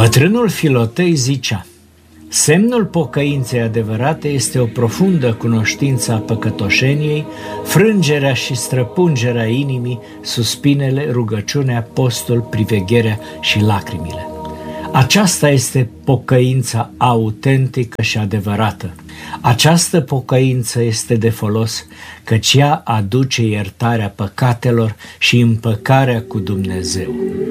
Bătrânul Filotei zicea: semnul pocăinței adevărate este o profundă cunoștință a păcătoșeniei, frângerea și străpungerea inimii, suspinele, rugăciunea, postul, privegherea și lacrimile. Aceasta este pocăința autentică și adevărată. Această pocăință este de folos, căci ea aduce iertarea păcatelor și împăcarea cu Dumnezeu.